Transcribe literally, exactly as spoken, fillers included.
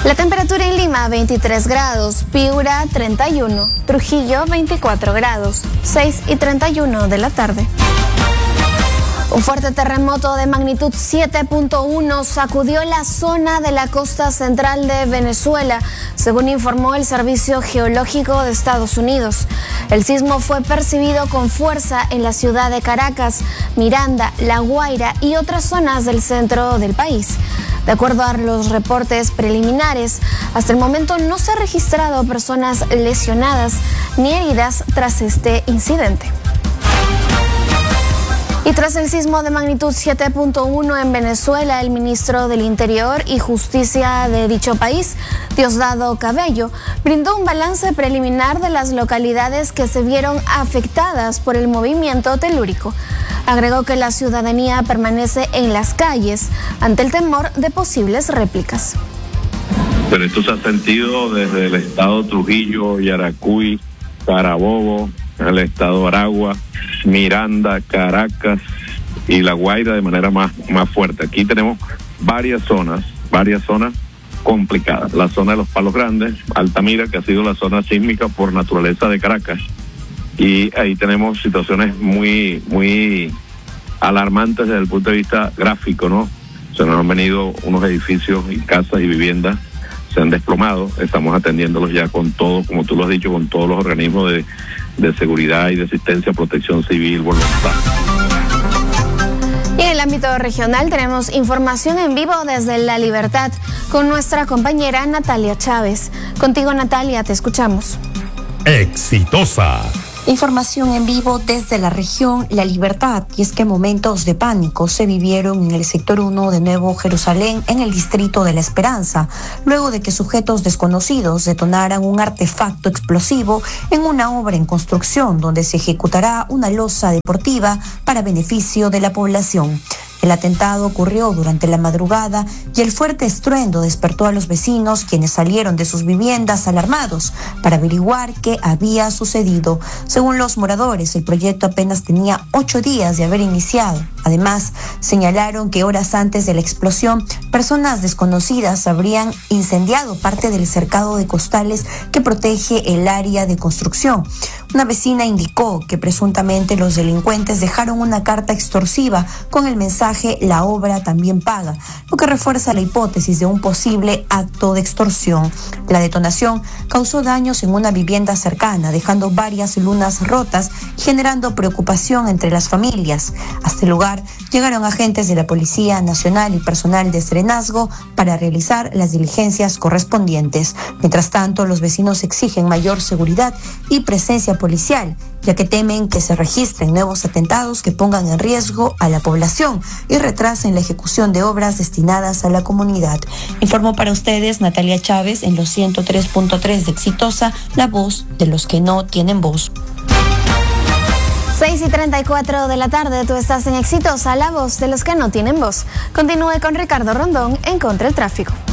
La temperatura en Lima, veintitrés grados, Piura, treinta y uno, Trujillo, veinticuatro grados, seis y treinta y uno de la tarde. Un fuerte terremoto de magnitud siete punto uno sacudió la zona de la costa central de Venezuela, según informó el Servicio Geológico de Estados Unidos. El sismo fue percibido con fuerza en la ciudad de Caracas, Miranda, La Guaira y otras zonas del centro del país. De acuerdo a los reportes preliminares, hasta el momento no se han registrado personas lesionadas ni heridas tras este incidente. Y tras el sismo de magnitud siete punto uno en Venezuela, el ministro del Interior y Justicia de dicho país, Diosdado Cabello, brindó un balance preliminar de las localidades que se vieron afectadas por el movimiento telúrico. Agregó que la ciudadanía permanece en las calles ante el temor de posibles réplicas. Pero esto se ha sentido desde el estado Trujillo, Yaracuy, Carabobo, el estado Aragua, Miranda, Caracas y La Guaira de manera más, más fuerte. Aquí tenemos varias zonas, varias zonas complicadas. La zona de los Palos Grandes, Altamira, que ha sido la zona sísmica por naturaleza de Caracas. Y ahí tenemos situaciones muy, muy alarmantes desde el punto de vista gráfico, ¿no? Se nos han venido unos edificios y casas y viviendas, se han desplomado. Estamos atendiéndolos ya con todo, como tú lo has dicho, con todos los organismos de de seguridad y de asistencia, protección civil, voluntaria. Y en el ámbito regional tenemos información en vivo desde La Libertad con nuestra compañera Natalia Chávez. Contigo, Natalia, te escuchamos. Exitosa. Información en vivo desde la región La Libertad, y es que momentos de pánico se vivieron en el sector uno de Nuevo Jerusalén, en el distrito de La Esperanza, luego de que sujetos desconocidos detonaran un artefacto explosivo en una obra en construcción donde se ejecutará una losa deportiva para beneficio de la población. El atentado ocurrió durante la madrugada y el fuerte estruendo despertó a los vecinos, quienes salieron de sus viviendas alarmados para averiguar qué había sucedido. Según los moradores, el proyecto apenas tenía ocho días de haber iniciado. Además, señalaron que horas antes de la explosión, personas desconocidas habrían incendiado parte del cercado de costales que protege el área de construcción. Una vecina indicó que presuntamente los delincuentes dejaron una carta extorsiva con el mensaje "la obra también paga", lo que refuerza la hipótesis de un posible acto de extorsión. La detonación causó daños en una vivienda cercana, dejando varias lunas rotas y generando preocupación entre las familias. Hasta el lugar llegaron agentes de la Policía Nacional y personal de Serenazgo para realizar las diligencias correspondientes. Mientras tanto, los vecinos exigen mayor seguridad y presencia policial, ya que temen que se registren nuevos atentados que pongan en riesgo a la población y retrasen la ejecución de obras destinadas a la comunidad. Informó para ustedes Natalia Chávez en los ciento tres punto tres de Exitosa, la voz de los que no tienen voz. seis y treinta y cuatro de la tarde, tú estás en Exitosa, la voz de los que no tienen voz. Continúe con Ricardo Rondón en Contra el Tráfico.